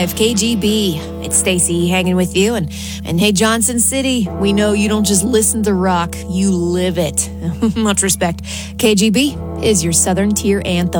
KGB. It's Stacy hanging with you. And hey, Johnson City, we know you don't just listen to rock, you live it. Much respect. KGB is your Southern Tier anthem.